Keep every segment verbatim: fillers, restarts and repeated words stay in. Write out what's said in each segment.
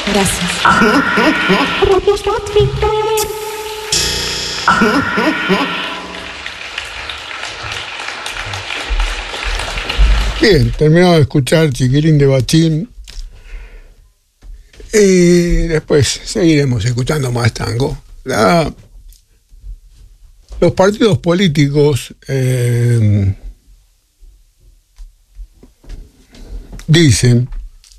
Gracias. Bien, terminamos de escuchar Chiquilín de Bachín y después seguiremos escuchando más tango. La, los partidos políticos eh, dicen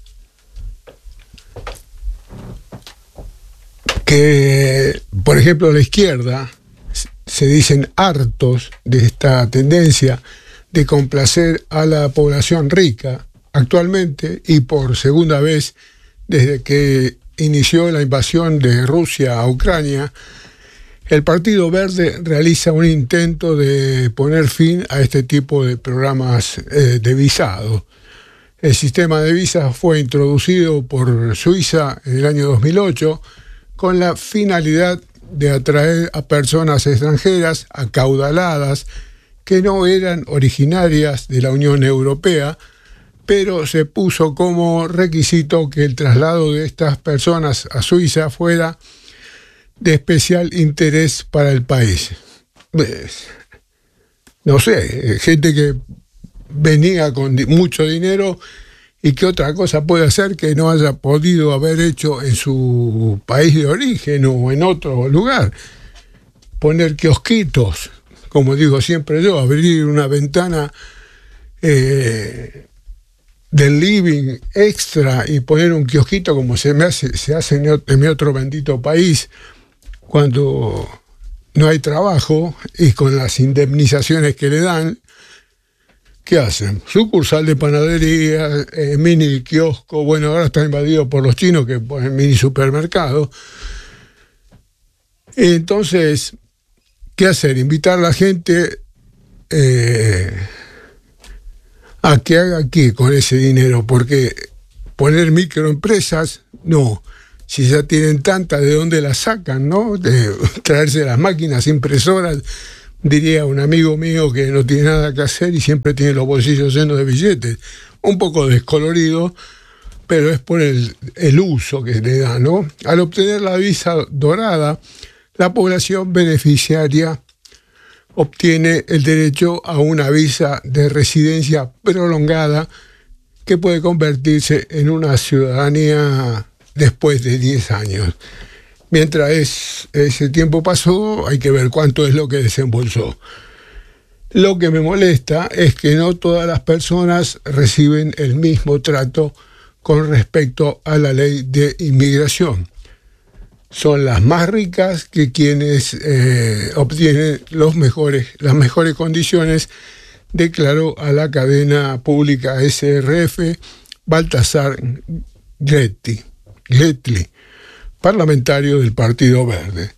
que, por ejemplo, la izquierda se dicen hartos de esta tendencia de complacer a la población rica actualmente y por segunda vez desde que inició la invasión de Rusia a Ucrania. El Partido Verde realiza un intento de poner fin a este tipo de programas eh, de visado. El sistema de visas fue introducido por Suiza en el año dos mil ocho con la finalidad de atraer a personas extranjeras acaudaladas que no eran originarias de la Unión Europea, pero se puso como requisito que el traslado de estas personas a Suiza fuera de especial interés para el país. Pues, no sé, gente que venía con mucho dinero y que otra cosa puede hacer que no haya podido haber hecho en su país de origen o en otro lugar. Poner kiosquitos, como digo siempre yo, abrir una ventana eh, del living extra y poner un kiosquito como se, me hace, se hace en, en mi otro bendito país cuando no hay trabajo y con las indemnizaciones que le dan. ¿Qué hacen? Sucursal de panadería, eh, mini kiosco, bueno, ahora está invadido por los chinos que ponen mini supermercado. Entonces, ¿qué hacer? Invitar a la gente eh, a que haga qué con ese dinero, porque poner microempresas, no. Si ya tienen tantas, ¿de dónde las sacan, no? De traerse las máquinas impresoras. Diría un amigo mío que no tiene nada que hacer y siempre tiene los bolsillos llenos de billetes. Un poco descolorido, pero es por el, el uso que le da, ¿no? Al obtener la visa dorada, la población beneficiaria obtiene el derecho a una visa de residencia prolongada que puede convertirse en una ciudadanía después de diez años. Mientras es, ese tiempo pasó, hay que ver cuánto es lo que desembolsó. Lo que me molesta es que no todas las personas reciben el mismo trato con respecto a la ley de inmigración. Son las más ricas que quienes eh, obtienen los mejores, las mejores condiciones, declaró a la cadena pública S R F Baltasar Gretli, Gretli, parlamentario del Partido Verde.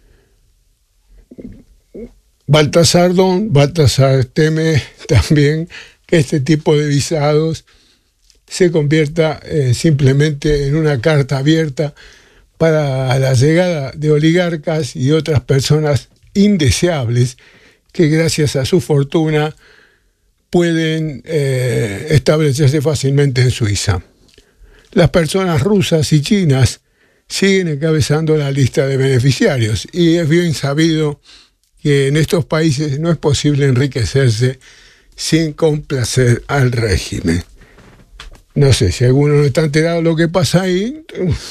Baltasar Don, Baltasar teme también que este tipo de visados se convierta eh, simplemente en una carta abierta para la llegada de oligarcas y otras personas indeseables que gracias a su fortuna pueden eh, establecerse fácilmente en Suiza. Las personas rusas y chinas siguen encabezando la lista de beneficiarios y es bien sabido que en estos países no es posible enriquecerse sin complacer al régimen. No sé si alguno no está enterado de lo que pasa ahí.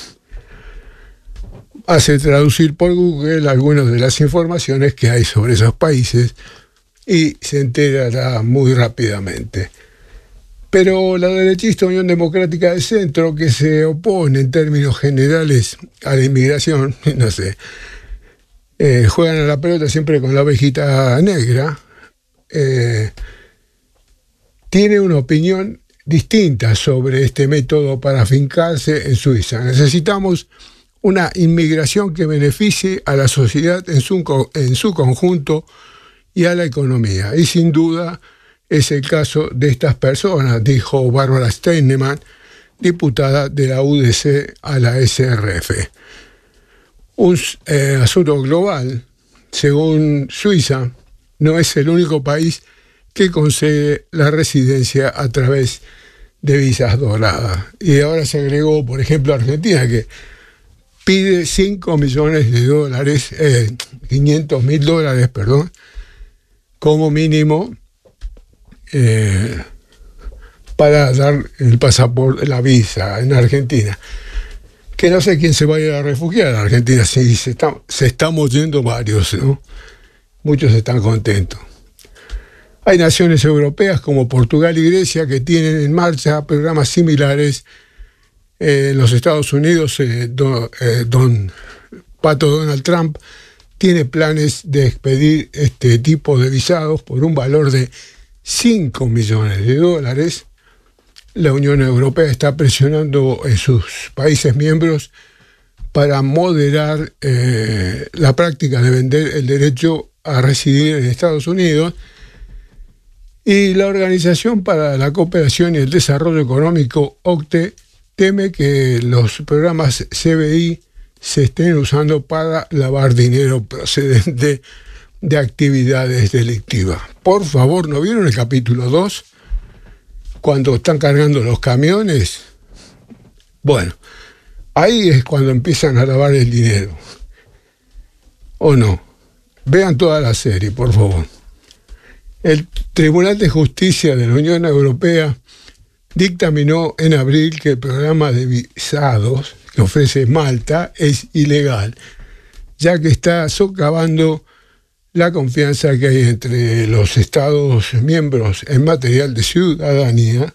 Hace traducir por Google algunas de las informaciones que hay sobre esos países y se enterará muy rápidamente. Pero la derechista Unión Democrática de Centro, que se opone en términos generales a la inmigración, no sé, eh, juegan a la pelota siempre con la ovejita negra, eh, tiene una opinión distinta sobre este método para afincarse en Suiza. Necesitamos una inmigración que beneficie a la sociedad en su, en su conjunto y a la economía. Y sin duda es el caso de estas personas, dijo Bárbara Steinemann, diputada de la U D C a la S R F. Un eh, asunto global, según Suiza, no es el único país que concede la residencia a través de visas doradas. Y ahora se agregó, por ejemplo, Argentina, que pide cinco millones de dólares, eh, quinientos mil dólares, perdón, como mínimo eh, para dar el pasaporte, la visa en Argentina. Que no sé quién se va a ir a refugiar a Argentina, si se, está, se estamos yendo varios, ¿no? Muchos están contentos. Hay naciones europeas como Portugal y Grecia que tienen en marcha programas similares. Eh, en los Estados Unidos, eh, don, eh, don Pato Donald Trump tiene planes de expedir este tipo de visados por un valor de cinco millones de dólares. La Unión Europea está presionando en sus países miembros para moderar eh, la práctica de vender el derecho a residir en Estados Unidos. Y la Organización para la Cooperación y el Desarrollo Económico, OCDE, teme que los programas C B I se estén usando para lavar dinero procedente de actividades delictivas. Por favor, ¿no vieron el capítulo dos? Cuando están cargando los camiones. Bueno, ahí es cuando empiezan a lavar el dinero. ¿O no? Vean toda la serie, por favor. El Tribunal de Justicia de la Unión Europea dictaminó en abril que el programa de visados que ofrece Malta es ilegal, ya que está socavando la confianza que hay entre los Estados miembros en materia de ciudadanía.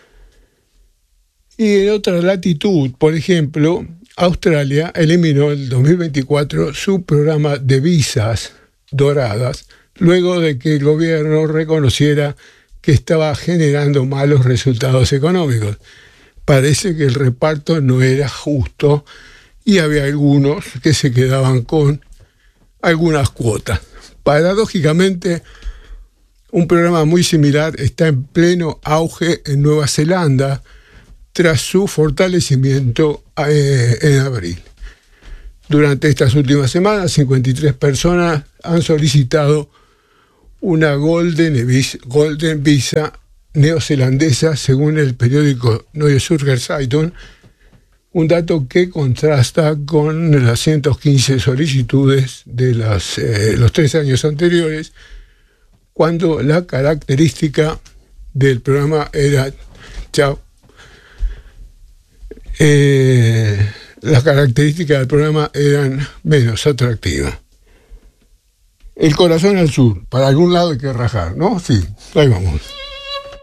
Y en otra latitud, por ejemplo, Australia eliminó en el dos mil veinticuatro su programa de visas doradas, luego de que el gobierno reconociera que estaba generando malos resultados económicos. Parece que el reparto no era justo y había algunos que se quedaban con algunas cuotas. Paradójicamente, un programa muy similar está en pleno auge en Nueva Zelanda tras su fortalecimiento eh, en abril. Durante estas últimas semanas, cincuenta y tres personas han solicitado una Golden Visa, Golden Visa neozelandesa, según el periódico Neue Zürcher Zeitung, un dato que contrasta con las ciento quince solicitudes de las, eh, los tres años anteriores, cuando la característica del programa era... Chao. Eh, las características del programa eran menos atractivas. El corazón al sur, para algún lado hay que rajar, ¿no? Sí, ahí vamos.